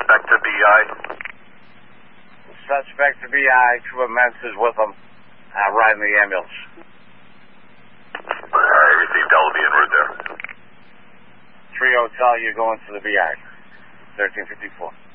suspect to BI? Suspect to BI, two immense is with him, riding the ambulance. I received Elby en route there. 3 Hotel, you're going to the BI. 1354.